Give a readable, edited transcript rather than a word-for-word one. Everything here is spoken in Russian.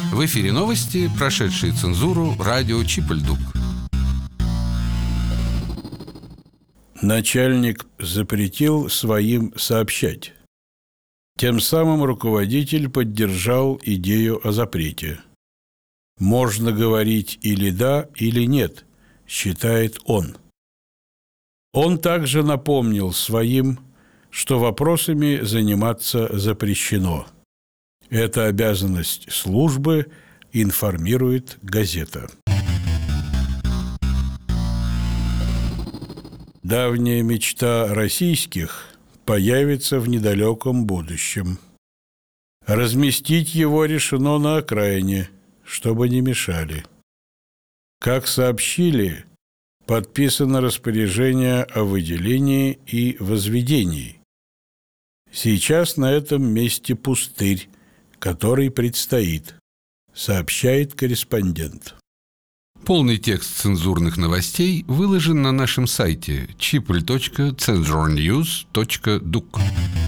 В эфире новости, прошедшие цензуру, радио Чип-Ль-Дук. Начальник запретил своим сообщать. Тем самым руководитель поддержал идею о запрете. Можно говорить или да, или нет, считает он. Он также напомнил своим, что вопросами заниматься запрещено. Это обязанность службы, информирует газета. Давняя мечта российских появится в недалеком будущем. Разместить его решено на окраине, чтобы не мешали. Как сообщили, подписано распоряжение о выделении и возведении. Сейчас на этом месте пустырь, который предстоит, сообщает корреспондент. Полный текст цензурных новостей выложен на нашем сайте chipl.censurnews.duc.